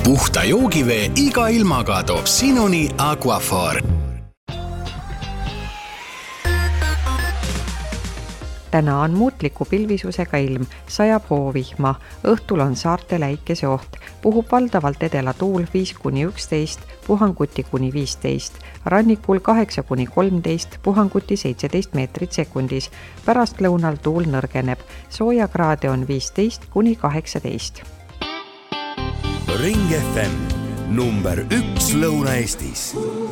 puhta joogivee iga ilmaga toob sinuni Aquaphor. Täna on muutliku pilvisusega ilm, sajab hoovihma, õhtul on saarte läikese oht, puhub valdavalt edela tuul 5-11, puhanguti kuni 15, rannikul 8-13, puhanguti 17 meetrit sekundis, pärast lõunal tuul nõrgeneb, soojakraade on 15-18. Ring FM number 1 Lõuna-Eestis.